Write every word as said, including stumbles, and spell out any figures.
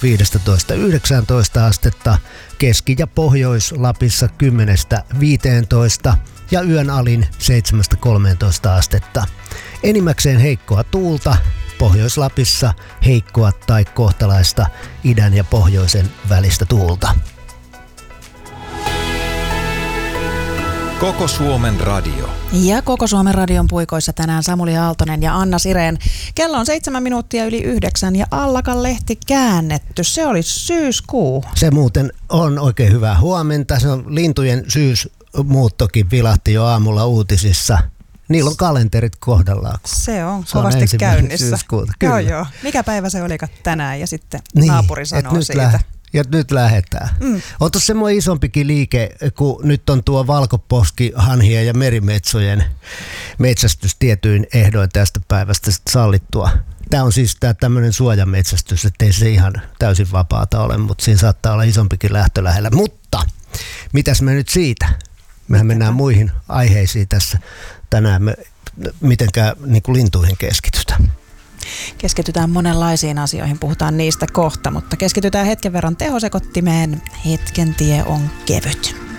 viisitoista yhdeksäntoista astetta, Keski- ja Pohjois-Lapissa kymmenestä viiteentoista ja yön alin seitsemästä kolmeentoista astetta. Enimmäkseen heikkoa tuulta, Pohjois-Lapissa heikkoa tai kohtalaista idän ja pohjoisen välistä tuulta. Koko Suomen radio. Ja Koko Suomen radion puikoissa tänään Samuli Aaltonen ja Anna Sirén. Kello on seitsemän minuuttia yli yhdeksän ja Allakan lehti käännetty. Se oli syyskuu. Se muuten on oikein hyvää huomenta. Se on lintujen syysmuuttokin vilahti jo aamulla uutisissa. Niillä on kalenterit kohdallaan. Se on se kovasti on käynnissä. Syyskuuta. Joo, joo. Mikä päivä se olikaan tänään ja sitten niin, naapuri sanoo nyt siitä. Lä- ja nyt lähdetään. Mm. On tuossa semmoinen isompikin liike, kun nyt on tuo valkoposkihanhien ja merimetsojen metsästys tietyin ehdoin tästä päivästä sallittua. Tämä on siis tämä tämmöinen suojametsästys, ettei se ihan täysin vapaata ole, mutta siinä saattaa olla isompikin lähtö lähellä. Mutta mitäs me nyt siitä? Mehän mennään muihin aiheisiin tässä tänään. Me mitenkään niin kuin lintuihin keskitytään. Keskitytään monenlaisiin asioihin, puhutaan niistä kohta, mutta keskitytään hetken verran tehosekottimeen. Hetken tie on kevyt.